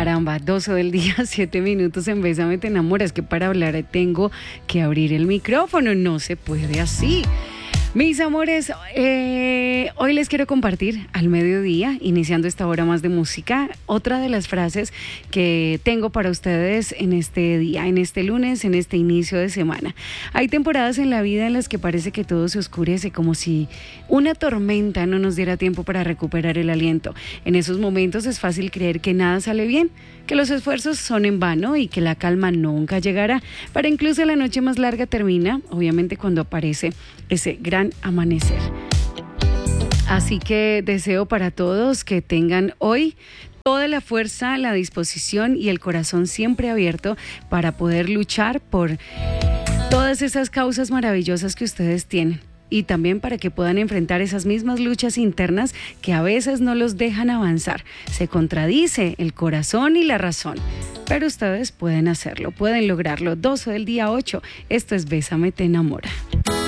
Caramba, 12 del día, 7 minutos en Bésame te enamora. Es que para hablar tengo que abrir el micrófono, no se puede así. Mis amores, hoy les quiero compartir al mediodía, iniciando esta hora más de música, otra de las frases que tengo para ustedes en este día, en este lunes, en este inicio de semana. Hay temporadas en la vida en las que parece que todo se oscurece, como si una tormenta no nos diera tiempo para recuperar el aliento. En esos momentos es fácil creer que nada sale bien, que los esfuerzos son en vano y que la calma nunca llegará. Pero incluso la noche más larga termina, obviamente, cuando aparece ese gran amanecer. Así que deseo para todos que tengan hoy toda la fuerza, la disposición y el corazón siempre abierto para poder luchar por todas esas causas maravillosas que ustedes tienen. Y también para que puedan enfrentar esas mismas luchas internas que a veces no los dejan avanzar. Se contradice el corazón y la razón. Pero ustedes pueden hacerlo, pueden lograrlo. 12 del día 8. Esto es Bésame te enamora.